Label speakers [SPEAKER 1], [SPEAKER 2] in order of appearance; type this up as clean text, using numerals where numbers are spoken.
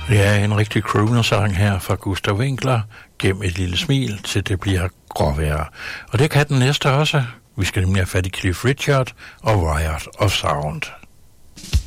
[SPEAKER 1] Det er en rigtig crooner-sang her fra Gustav Winckler, Gem et lille smil, til det bliver gråvejr. Og det kan den næste også. Vi skal nemlig have fat i Cliff Richard og Riot of Sound.